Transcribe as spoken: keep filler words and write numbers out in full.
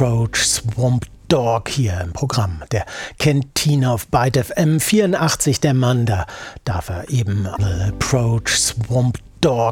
Approach Swamp Dogg hier im Programm. Der kennt Tina auf Byte F M vierundachtzig, der Mann, da darf er eben Approach Swamp Dogg